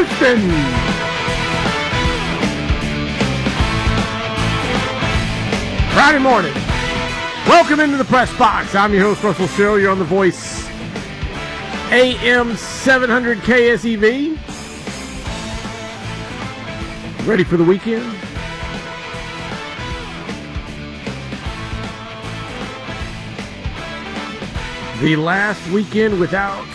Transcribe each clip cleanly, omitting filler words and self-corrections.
Houston. Friday morning. Welcome into the press box. I'm your host, Russell Sherrill. You're on the Voice AM 700 KSEV. Ready for the weekend? The last weekend without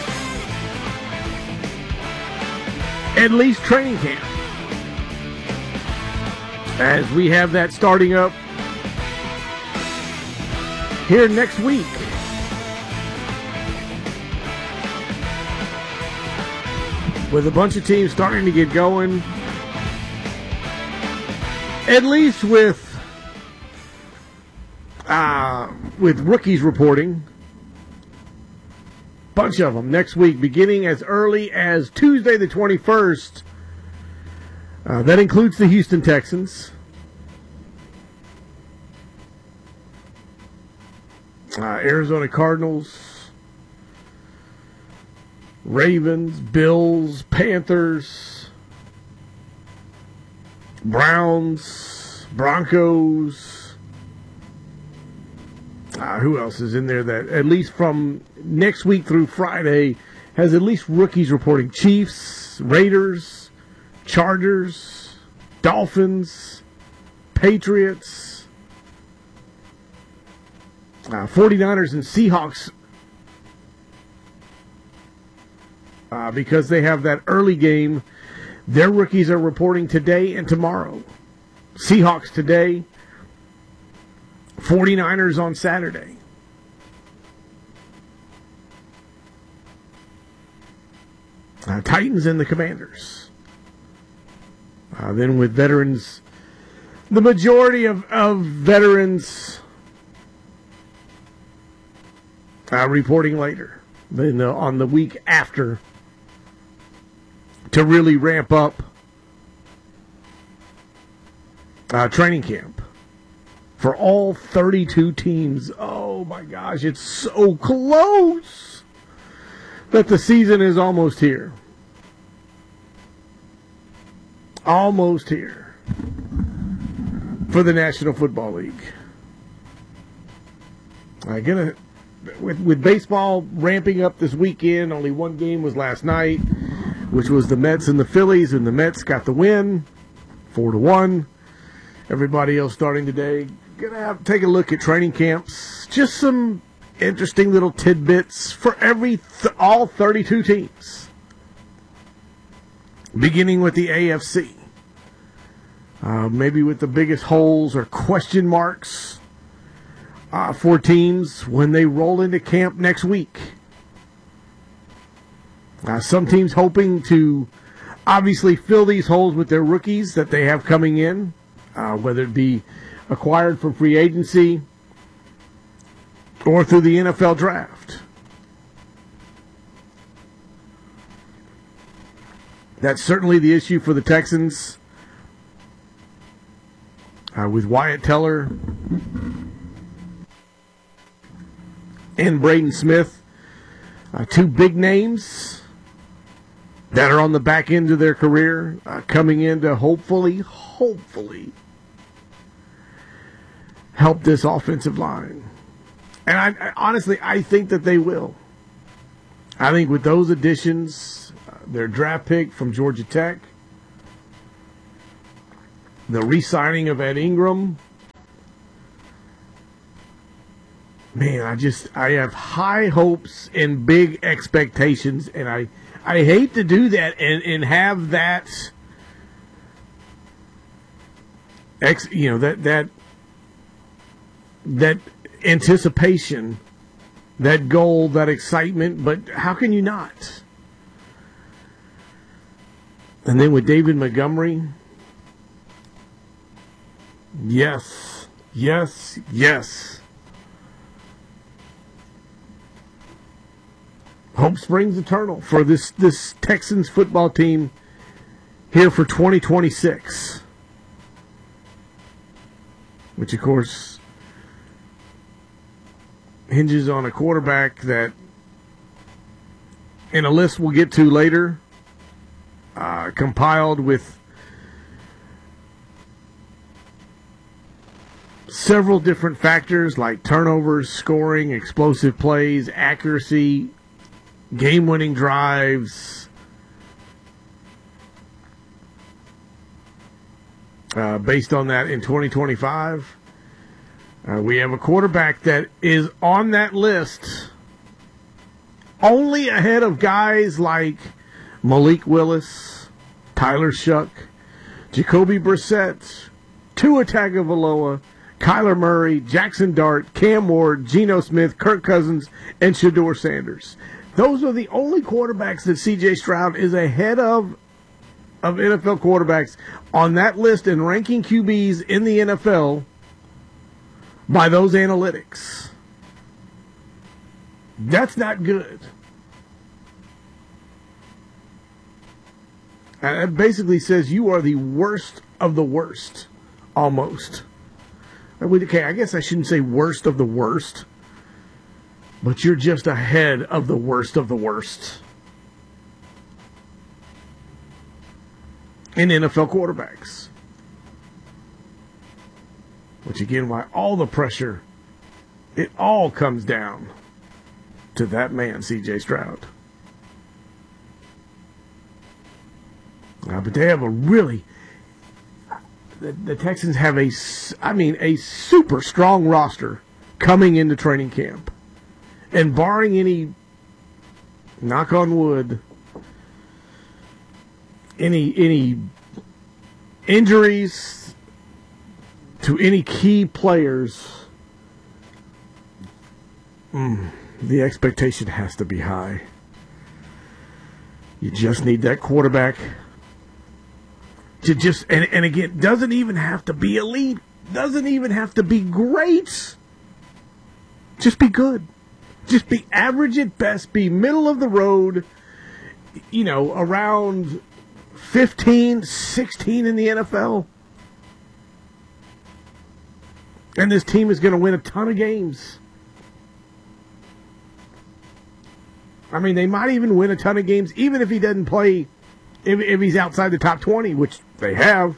at least training camp, as we have that starting up here next week. With a bunch of teams starting to get going, at least with rookies reporting. Bunch of them next week, beginning as early as Tuesday the 21st. That includes the Houston Texans. Arizona Cardinals, Ravens, Bills, Panthers, Browns, Broncos. Who else is in there that, at least from next week through Friday, has at least rookies reporting? Chiefs, Raiders, Chargers, Dolphins, Patriots, 49ers and Seahawks, because they have that early game. Their rookies are reporting today and tomorrow. Seahawks today, 49ers on Saturday. Titans and the Commanders. Then with veterans, the majority of veterans reporting later, then on the week after, to really ramp up training camp for all 32 teams. Oh my gosh, it's so close that the season is almost here. Almost here for the National Football League. With baseball ramping up this weekend, only one game was last night, which was the Mets and the Phillies, and the Mets got the win, 4-1. Everybody else starting today. Gonna take a look at training camps. Just some interesting little tidbits for all 32 teams. Beginning with the AFC. Maybe with the biggest holes or question marks for teams when they roll into camp next week. Some teams hoping to obviously fill these holes with their rookies that they have coming in, whether it be acquired from free agency or through the NFL draft. That's certainly the issue for the Texans, with Wyatt Teller and Braden Smith, two big names that are on the back end of their career, coming in to hopefully help this offensive line. And I honestly think that they will. I think with those additions, their draft pick from Georgia Tech, the re-signing of Ed Ingram, man, I have high hopes and big expectations, and I hate to do that and have that, that anticipation, that goal, that excitement, but how can you not? And then with David Montgomery, yes. Hope springs eternal for this Texans football team here for 2026. Which, of course, hinges on a quarterback that, in a list we'll get to later, compiled with several different factors like turnovers, scoring, explosive plays, accuracy, game-winning drives. Based on that, in 2025, we have a quarterback that is on that list only ahead of guys like Malik Willis, Tyler Shuck, Jacoby Brissett, Tua Tagovailoa, Kyler Murray, Jackson Dart, Cam Ward, Geno Smith, Kirk Cousins, and Shedeur Sanders. Those are the only quarterbacks that C.J. Stroud is ahead of NFL quarterbacks on that list and ranking QBs in the NFL by those analytics. That's not good. And it basically says you are the worst of the worst, almost. Okay, I guess I shouldn't say worst of the worst, but you're just ahead of the worst of the worst in NFL quarterbacks. Which again, why all the pressure, it all comes down to that man, C.J. Stroud. But they have a really, the Texans have a super strong roster coming into training camp. And barring any, knock on wood, any injuries to any key players, the expectation has to be high. You just need that quarterback to just, and again, doesn't even have to be elite, doesn't even have to be great. Just be good. Just be average at best, be middle of the road, around 15, 16 in the NFL. And this team is going to win a ton of games. I mean, they might even win a ton of games, even if he doesn't play, if he's outside the top 20, which they have.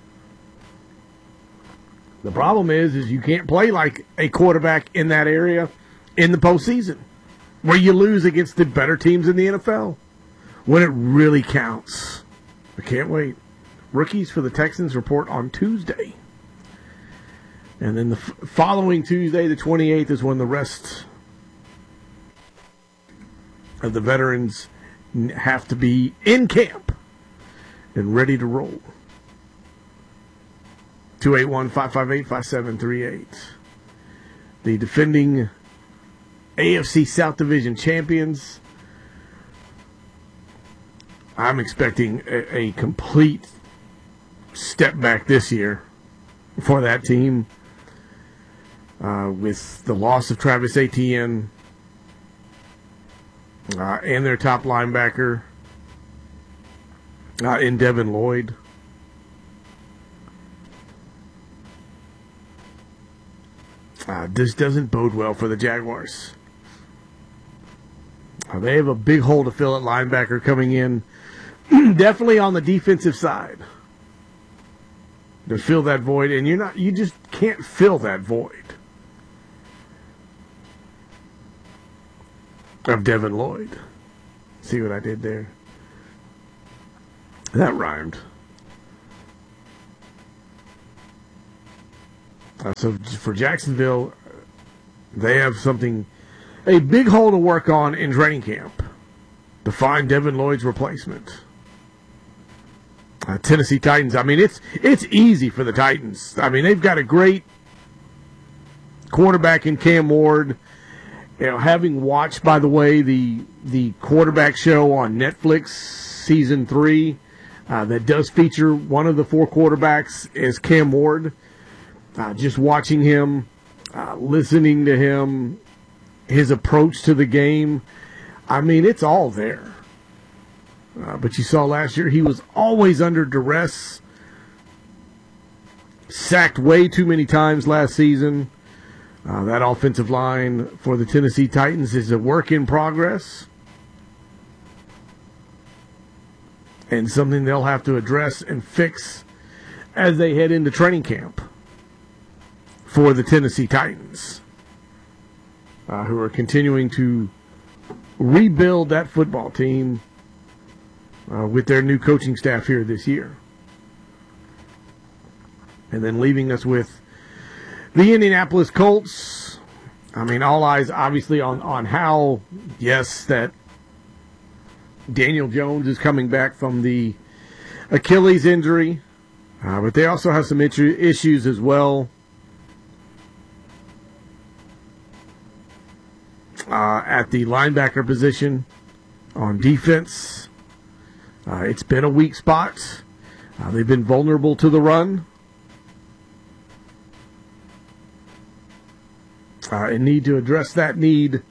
The problem is you can't play like a quarterback in that area in the postseason, where you lose against the better teams in the NFL, when it really counts. I can't wait. Rookies for the Texans report on Tuesday. And then the following Tuesday, the 28th, is when the rest of the veterans have to be in camp and ready to roll. 281-558-5738. The defending AFC South Division champions. I'm expecting a complete step back this year for that team. With the loss of Travis Etienne and their top linebacker in Devin Lloyd. This doesn't bode well for the Jaguars. They have a big hole to fill at linebacker coming in, definitely on the defensive side, to fill that void, and you just can't fill that void of Devin Lloyd. See what I did there? That rhymed. So for Jacksonville, they have a big hole to work on in training camp to find Devin Lloyd's replacement. Tennessee Titans, I mean, it's easy for the Titans. I mean, they've got a great quarterback in Cam Ward. Having watched, by the way, the quarterback show on Netflix, Season 3, that does feature one of the four quarterbacks is Cam Ward. Just watching him, listening to him, his approach to the game, I mean, it's all there. But you saw last year, he was always under duress, sacked way too many times last season. That offensive line for the Tennessee Titans is a work in progress. and something they'll have to address and fix as they head into training camp for the Tennessee Titans, who are continuing to rebuild that football team with their new coaching staff here this year. And then leaving us with the Indianapolis Colts. I mean, all eyes obviously on how, yes, that Daniel Jones is coming back from the Achilles injury. But they also have some issues as well at the linebacker position on defense. It's been a weak spot. They've been vulnerable to the run. And need to address that need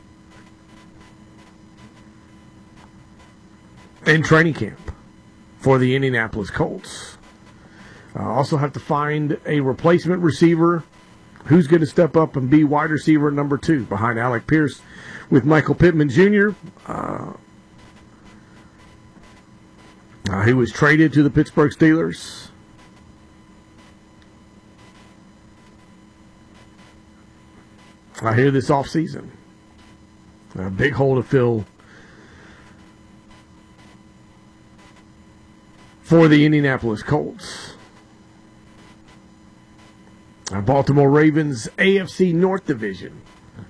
in training camp for the Indianapolis Colts. Also have to find a replacement receiver who's going to step up and be wide receiver number 2 behind Alec Pierce with Michael Pittman Jr., who was traded to the Pittsburgh Steelers. Here this offseason. A big hole to fill for the Indianapolis Colts. Baltimore Ravens AFC North Division.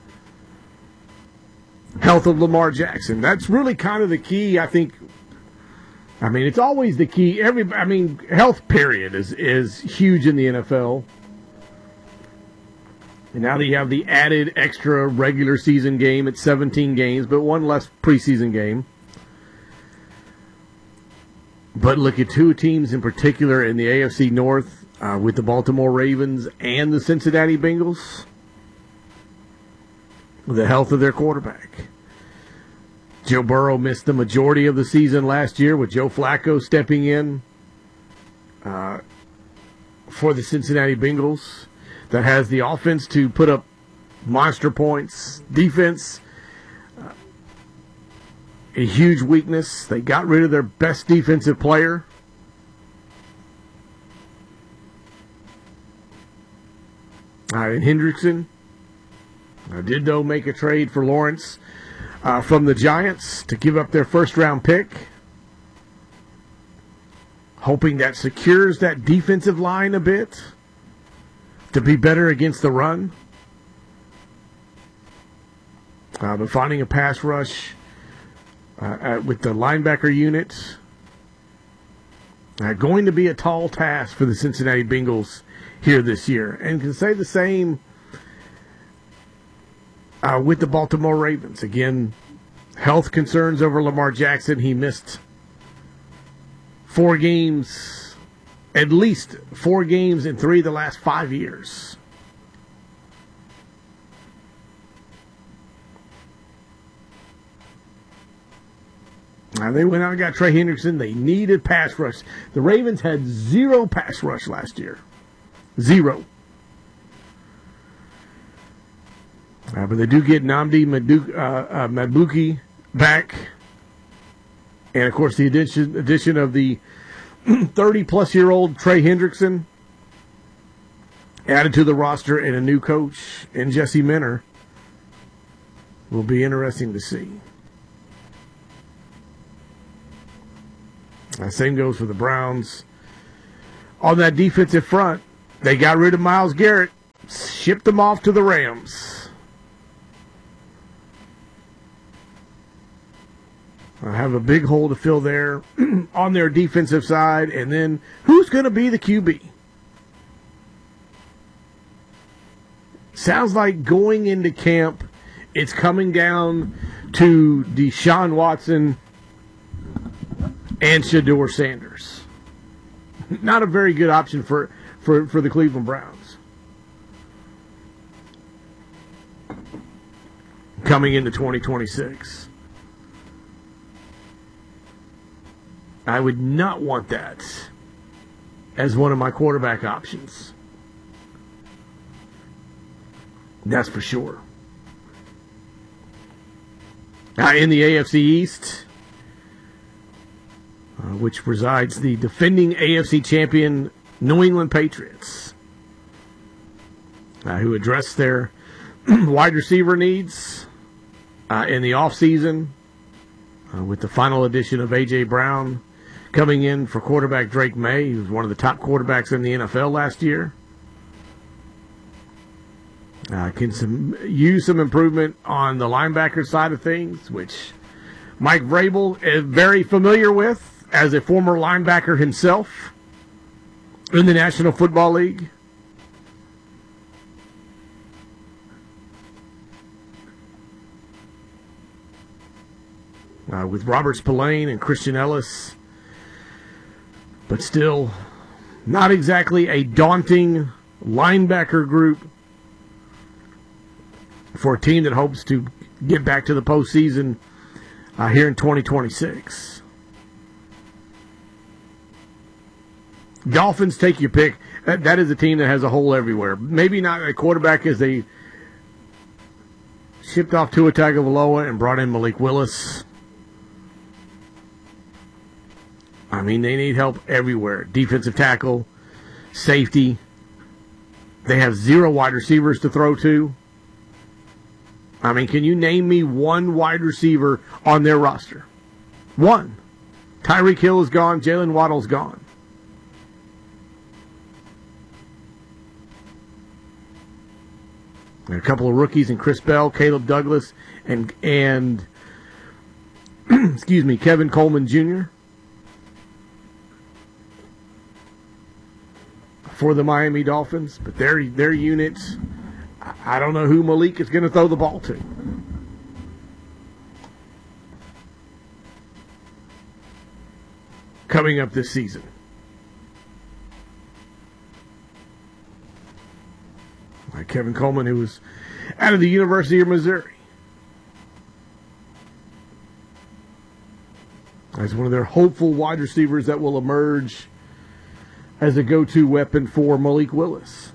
Health of Lamar Jackson. That's really kind of the key, I think. I mean, it's always the key. Health period is huge in the NFL. And now that you have the added extra regular season game, it's 17 games, but one less preseason game. But look at 2 teams in particular in the AFC North, with the Baltimore Ravens and the Cincinnati Bengals. The health of their quarterback. Joe Burrow missed the majority of the season last year with Joe Flacco stepping in for the Cincinnati Bengals. That has the offense to put up monster points. Defense, a huge weakness. They got rid of their best defensive player. And Hendrickson did, though, make a trade for Lawrence from the Giants to give up their first-round pick, hoping that secures that defensive line a bit to be better against the run. But finding a pass rush with the linebacker unit going to be a tall task for the Cincinnati Bengals here this year. And can say the same with the Baltimore Ravens. Again, health concerns over Lamar Jackson. He missed 4 games, at least 4 games in 3 of the last 5 years. They went out and got Trey Hendrickson. They needed pass rush. The Ravens had 0 pass rush last year. 0. But they do get Nnamdi Madubuike back. And, of course, the addition of the 30-plus-year-old Trey Hendrickson added to the roster, and a new coach in Jesse Minter will be interesting to see. Same goes for the Browns. On that defensive front, they got rid of Myles Garrett, shipped him off to the Rams. I have a big hole to fill there on their defensive side. And then who's going to be the QB? Sounds like going into camp, it's coming down to Deshaun Watson and Shedeur Sanders. Not a very good option for the Cleveland Browns coming into 2026. I would not want that as one of my quarterback options. That's for sure. Now, in the AFC East, which presides the defending AFC champion New England Patriots, who addressed their wide receiver needs in the offseason with the final addition of A.J. Brown coming in for quarterback Drake May, who was one of the top quarterbacks in the NFL last year. Can use some improvement on the linebacker side of things, which Mike Vrabel is very familiar with as a former linebacker himself in the National Football League. With Robert Spillane and Christian Ellis, but still not exactly a daunting linebacker group for a team that hopes to get back to the postseason here in 2026. Dolphins, take your pick. That is a team that has a hole everywhere. Maybe not a quarterback as they shipped off Tua Tagovailoa and brought in Malik Willis. I mean, they need help everywhere. Defensive tackle, safety. They have 0 wide receivers to throw to. I mean, can you name me one wide receiver on their roster? One. Tyreek Hill is gone. Jalen Waddle's gone. And a couple of rookies in Chris Bell, Caleb Douglas, and excuse me, Kevin Coleman Jr. for the Miami Dolphins. But their units, I don't know who Malik is going to throw the ball to. Coming up this season. Like Kevin Coleman, who was out of the University of Missouri, as one of their hopeful wide receivers that will emerge as a go-to weapon for Malik Willis.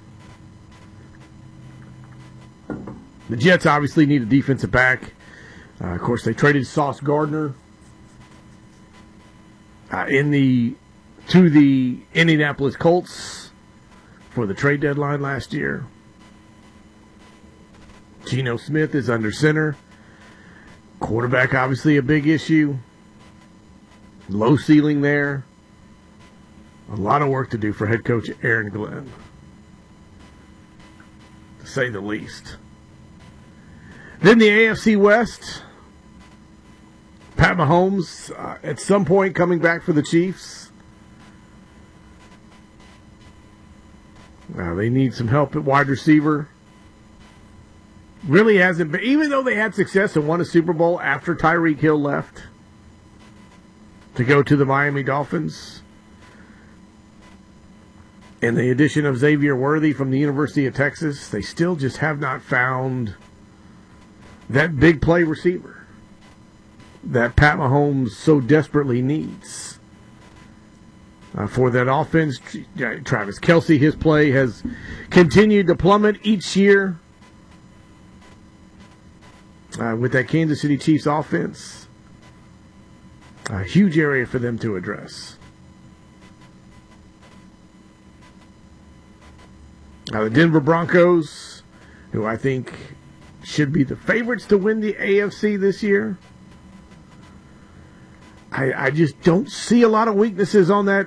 The Jets obviously need a defensive back. Of course, they traded Sauce Gardner to the Indianapolis Colts for the trade deadline last year. Geno Smith is under center. Quarterback, obviously a big issue. Low ceiling there. A lot of work to do for head coach Aaron Glenn, to say the least. Then the AFC West. Pat Mahomes, at some point coming back for the Chiefs. They need some help at wide receiver. Really hasn't been, even though they had success and won a Super Bowl after Tyreek Hill left to go to the Miami Dolphins. And the addition of Xavier Worthy from the University of Texas, they still just have not found that big play receiver that Pat Mahomes so desperately needs for that offense. Travis Kelce, his play has continued to plummet each year with that Kansas City Chiefs offense. A huge area for them to address. The Denver Broncos, who I think should be the favorites to win the AFC this year. I just don't see a lot of weaknesses on that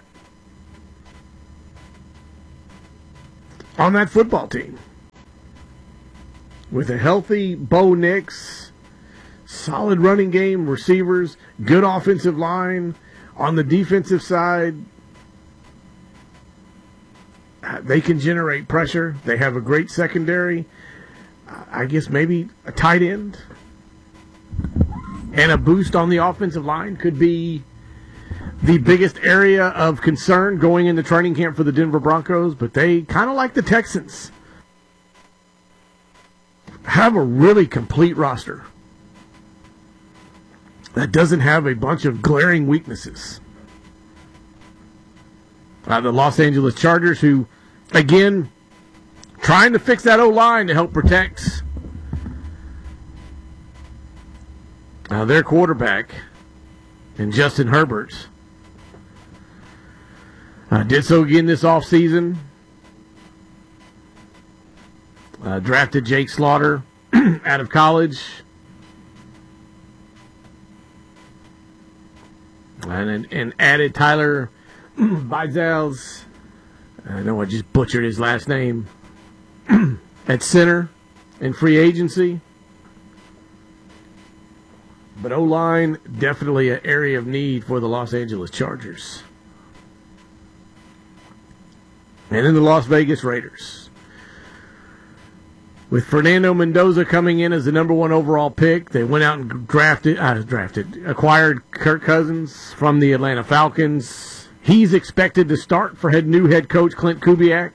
football team. With a healthy Bo Nix, solid running game, receivers, good offensive line. On the defensive side, they can generate pressure. They have a great secondary. I guess maybe a tight end and a boost on the offensive line could be the biggest area of concern going into training camp for the Denver Broncos. But they, kind of like the Texans, have a really complete roster that doesn't have a bunch of glaring weaknesses. The Los Angeles Chargers, who, again, trying to fix that O-line to help protect their quarterback and Justin Herbert. Did so again this offseason. Drafted Jake Slaughter out of college. And added Tyler Bizels. I know I just butchered his last name. At center in free agency. But O-line, definitely an area of need for the Los Angeles Chargers. And then the Las Vegas Raiders. With Fernando Mendoza coming in as the number 1 overall pick, they went out and acquired Kirk Cousins from the Atlanta Falcons. He's expected to start for new head coach Clint Kubiak.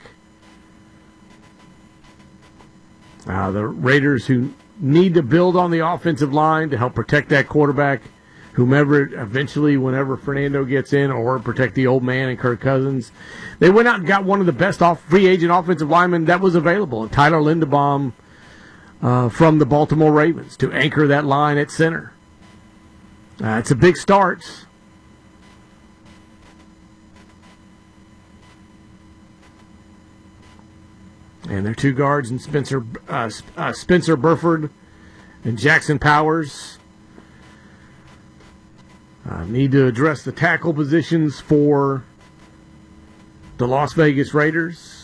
The Raiders, who need to build on the offensive line to help protect that quarterback, whenever Fernando gets in, or protect the old man and Kirk Cousins. They went out and got one of the best free agent offensive linemen that was available, Tyler Linderbaum from the Baltimore Ravens, to anchor that line at center. It's a big start. And their 2 guards, and Spencer Burford and Jackson Powers, need to address the tackle positions for the Las Vegas Raiders.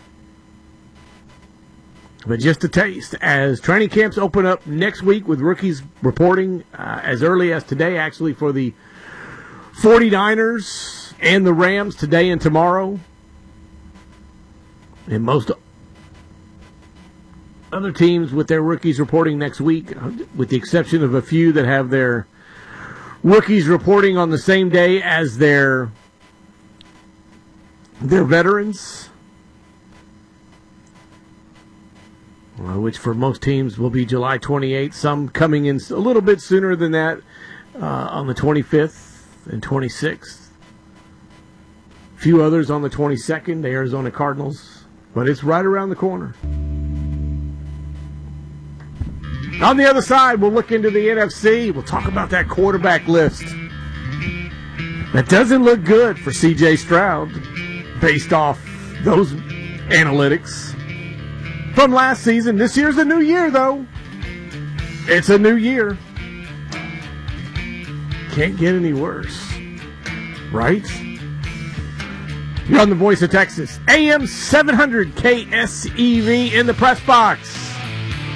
But just a taste, as training camps open up next week with rookies reporting as early as today, actually, for the 49ers and the Rams today and tomorrow. And most other teams with their rookies reporting next week, with the exception of a few that have their rookies reporting on the same day as their veterans, which for most teams will be July 28th. Some coming in a little bit sooner than that on the 25th and 26th. A few others on the 22nd, the Arizona Cardinals. But it's right around the corner. On the other side, we'll look into the NFC. We'll talk about that quarterback list. That doesn't look good for C.J. Stroud, based off those analytics from last season. This year's a new year, though. It's a new year. Can't get any worse, right? You're on the Voice of Texas, AM 700 KSEV in the press box.